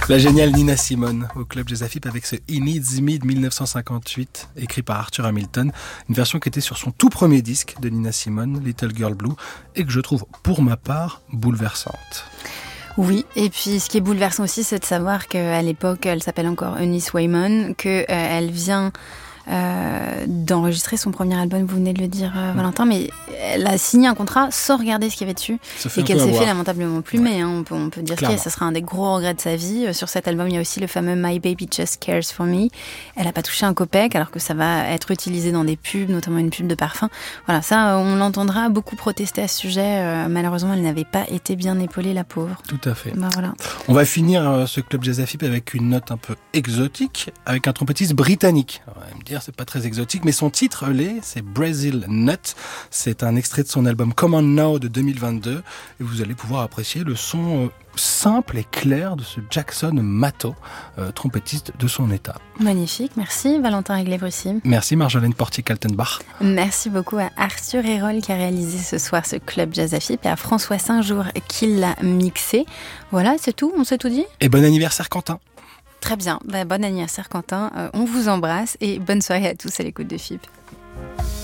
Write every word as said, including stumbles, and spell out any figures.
La géniale Nina Simone au Club Jazz Afip avec ce He Needs Me de dix-neuf cent cinquante-huit, écrit par Arthur Hamilton. Une version qui était sur son tout premier disque de Nina Simone, Little Girl Blue, et que je trouve, pour ma part, bouleversante. Oui, et puis ce qui est bouleversant aussi, c'est de savoir qu'à l'époque, elle s'appelle encore Eunice Wyman, qu'elle euh, vient euh, d'enregistrer son premier album, vous venez de le dire, euh, mmh. Valentin, mais elle a signé un contrat sans regarder ce qu'il y avait dessus, et qu'elle s'est fait lamentablement plumer, ouais. hein, on, peut, on peut dire que ça sera un des gros regrets de sa vie. Sur cet album, il y a aussi le fameux My Baby Just Cares For Me. Elle n'a pas touché un copec, alors que ça va être utilisé dans des pubs, notamment une pub de parfum. Voilà, ça, on l'entendra beaucoup protester à ce sujet. Euh, malheureusement, elle n'avait pas été bien épaulée, la pauvre. Tout à fait. Ben, voilà. On va finir euh, ce Club Jazz Afip avec une note un peu exotique, avec un trompettiste britannique. On va me dire, c'est pas très exotique, mais son titre l'est, c'est Brazil Nut. C'est un extrait de son album Come On Now de deux mille vingt-deux, et vous allez pouvoir apprécier le son euh, simple et clair de ce Jackson Matto, euh, trompettiste de son état. Magnifique, merci Valentin Eglev aussi. Merci Marjolaine Portier-Kaltenbach. Merci beaucoup à Arthur Hérol qui a réalisé ce soir ce Club Jazz Afip et à François Saint-Jour qui l'a mixé. Voilà, c'est tout, on s'est tout dit. Et bon anniversaire Quentin. Très bien, bah, bon anniversaire Quentin, euh, on vous embrasse et bonne soirée à tous à l'écoute de F I P.